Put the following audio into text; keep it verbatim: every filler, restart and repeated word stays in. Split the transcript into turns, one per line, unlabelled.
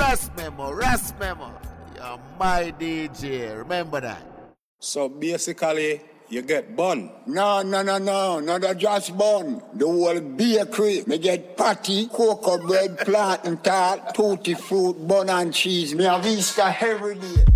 Ras Memo, Ras Memo. You're my D J, remember that.
So basically, you get bun.
No, no, no, no, not a just bun. The whole bakery. Me get patty, cocoa bread, plantain tart, tutti fruit, bun and cheese. Me have Easter every day.